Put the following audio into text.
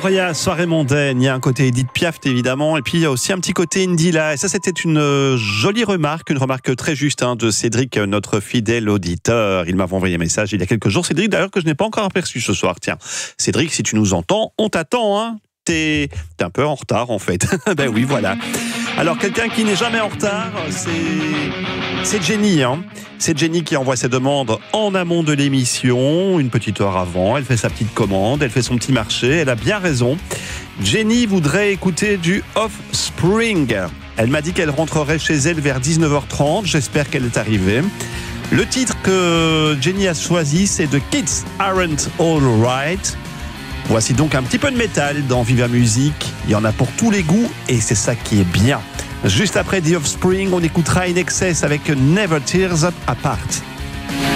Gloria, soirée mondaine, il y a un côté Edith Piaf évidemment, et puis il y a aussi un petit côté indie là, et ça c'était une jolie remarque, une remarque très juste de Cédric, notre fidèle auditeur. Il m'avait envoyé un message il y a quelques jours, Cédric d'ailleurs, que je n'ai pas encore aperçu ce soir. Tiens, Cédric, si tu nous entends, on t'attend, hein. T'es un peu en retard en fait. Ben oui, voilà. Alors quelqu'un qui n'est jamais en retard, c'est Jenny, hein. C'est Jenny qui envoie ses demandes en amont de l'émission, une petite heure avant. Elle fait sa petite commande, elle fait son petit marché, elle a bien raison. Jenny voudrait écouter du Offspring. Elle m'a dit qu'elle rentrerait chez elle vers 19h30. J'espère qu'elle est arrivée. Le titre que Jenny a choisi, c'est The Kids Aren't All Right. Voici donc un petit peu de métal dans Viva Musique. Il y en a pour tous les goûts et c'est ça qui est bien. Juste après The Offspring, on écoutera In Excess avec Never Tears Apart.